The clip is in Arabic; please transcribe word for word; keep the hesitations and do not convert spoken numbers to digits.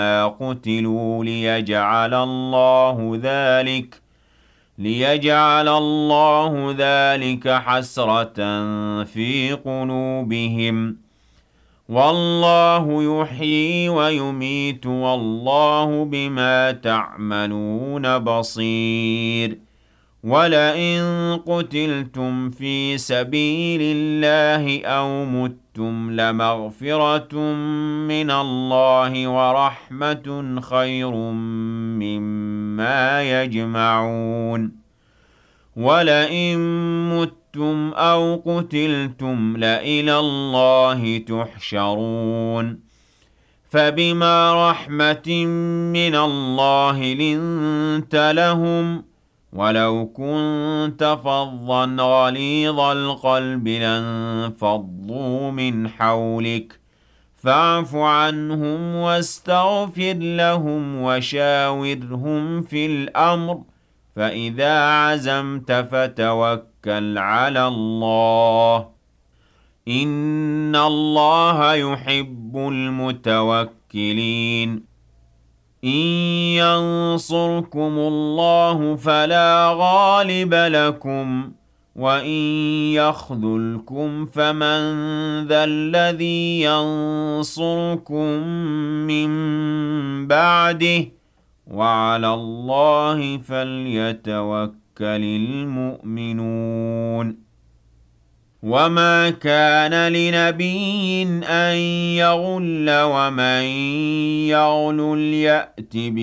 قُتِلُوا لِيَجْعَلَ اللَّهُ ذَلِكَ لِيَجْعَلَ اللَّهُ ذَلِكَ حَسْرَةً فِي قُلُوبِهِمْ ۗ وَاللَّهُ يُحْيِي وَيُمِيتُ وَاللَّهُ بِمَا تَعْمَلُونَ بَصِيرٌ وَلَئِن قُتِلْتُمْ فِي سَبِيلِ اللَّهِ أَوْ مُتُّمْ لَمَغْفِرَةٌ مِّنَ اللَّهِ وَرَحْمَةٌ خَيْرٌ مِّمَّا يَجْمَعُونَ وَلَئِن مُّتُّمْ أَوْ قُتِلْتُمْ لَإِلَى اللَّهِ تُحْشَرُونَ فَبِمَا رَحْمَةٍ مِّنَ اللَّهِ لِنتَ لَهُمْ وَلَوْ كُنتَ فَظًّا غَلِيظَ الْقَلْبِ لَانفَضُّوا مِنْ حَوْلِكَ فَاعْفُ عَنْهُمْ وَاسْتَغْفِرْ لَهُمْ وَشَاوِرْهُمْ فِي الْأَمْرِ فَإِذَا عَزَمْتَ فَتَوَكَّلْ عَلَى اللَّهِ ۚ إِنَّ اللَّهَ يُحِبُّ الْمُتَوَكِّلِينَ إِن يَنصُرْكُمُ اللَّهُ فَلَا غَالِبَ لَكُمْ وَإِن يَخْذُلْكُمْ فَمَن ذَا الَّذِي يَنصُرُكُم مِّن بَعْدِهِ ۗ وَعَلَى اللَّهِ فَلْيَتَوَكَّلِ الْمُؤْمِنُونَ وَمَا كَانَ لِنَبِيٍّ أَن يَغُلَّ وَمَن يَغْلُلْ يَأْتِ